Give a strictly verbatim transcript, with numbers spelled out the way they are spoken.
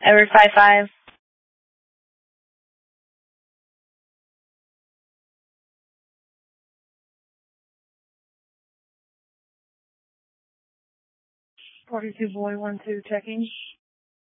Edward five five. forty-two boy one two checking.